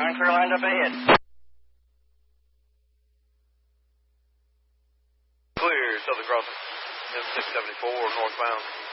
Crew lined up ahead. Clear, Southern Crossing, M674 northbound.